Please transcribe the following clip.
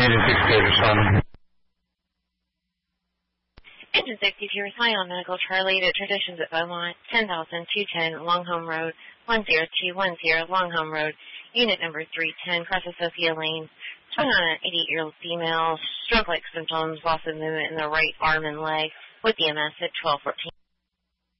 Agent 62 responding. Agent 62 responding on Medical Charlie to Traditions at Beaumont, 10,210 Longhome Road, 10210 Longhome Road, unit number 310, across Sophia Lane. Showing on an 88-year-old female, stroke-like symptoms, loss of movement in the right arm and leg, with EMS at 1214.